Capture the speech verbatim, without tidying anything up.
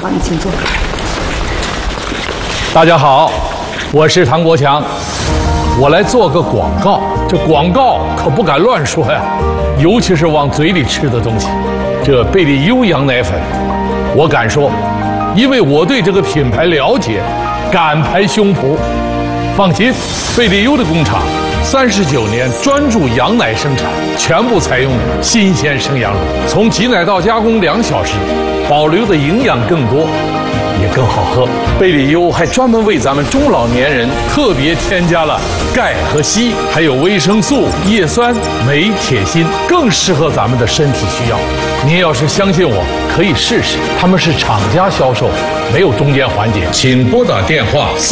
好，你请坐。 大家好，我是唐国强，我来做个广告。这广告可不敢乱说呀，尤其是往嘴里吃的东西。这贝利优羊奶粉，我敢说，因为我对这个品牌了解，敢拍胸脯。放心，贝利优的工厂三十九年专注羊奶生产，全部采用新鲜生羊乳，从挤奶到加工两小时，保留的营养更多，也更好喝。贝利优还专门为咱们中老年人特别添加了钙和硒，还有维生素、叶酸、镁、铁、锌，更适合咱们的身体需要。您要是相信我，可以试试。他们是厂家销售，没有中间环节。请拨打电话。